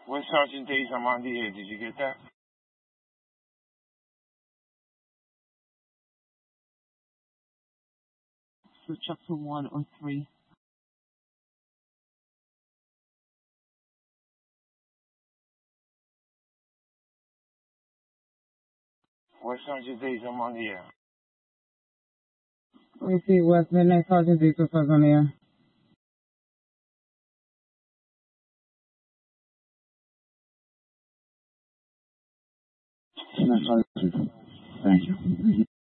West Sergeant Days, I'm on the air. Did you get that? Switch up to 1 or 3. West Sergeant Days, I'm on the air. Repeat, West Midnight Sergeant Diesel First on the air. Thank you.